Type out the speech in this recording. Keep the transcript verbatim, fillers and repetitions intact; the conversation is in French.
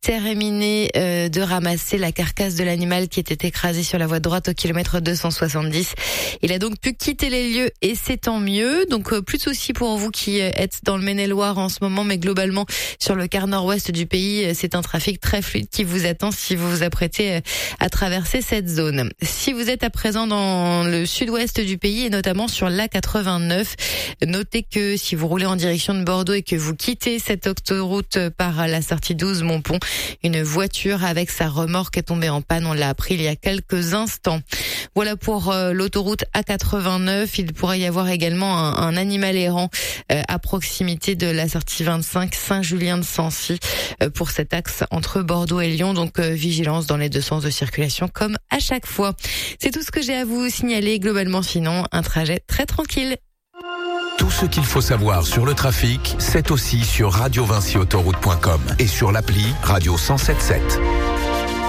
terminé euh, de ramasser la carcasse de l'animal qui était écrasé sur la voie de droite au kilomètre deux cent soixante-dix. Il a donc pu quitter les lieux et c'est tant mieux. Donc euh, plus de soucis pour vous qui êtes dans le Maine-et-Loire en ce moment, mais globalement sur le quart nord-ouest du pays, c'est un trafic très fluide qui vous attend si vous vous apprêtez à traverser cette zone. Si vous êtes à présent dans le sud-ouest du pays et notamment sur l'A quatre-vingt-neuf, notez que si vous roulez en direction de Bordeaux et que vous quittez cette autoroute par la sortie douze Montpont, une voiture avec sa remorque est tombée en panne. On l'a appris il y a quelques instants. Voilà pour euh, l'autoroute A quatre-vingt-neuf. Il pourrait y avoir également un, un animal errant euh, à proximité de la sortie vingt-cinq Saint-Julien-de-Sancy euh, pour cet axe entre Bordeaux et Lyon. Donc euh, vigilance dans les deux sens de circulation comme à chaque fois. C'est tout ce que j'ai à vous signaler. Globalement, sinon, un trajet très tranquille. Tout ce qu'il faut savoir sur le trafic, c'est aussi sur radio vinci autoroute point com et sur l'appli Radio cent sept sept.